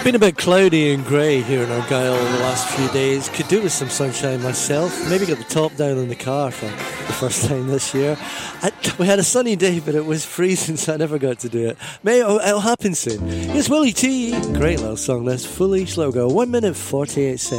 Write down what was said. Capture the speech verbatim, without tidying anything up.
Been a bit cloudy and grey here in Argyll the last few days. Could do with some sunshine myself. Maybe get the top down in the car for the first time this year. I, we had a sunny day, but it was freezing, so I never got to do it. Maybe it'll, it'll happen soon. Here's Willie T. Great little song, this. Foolish Little Girl. one minute forty-eight seconds.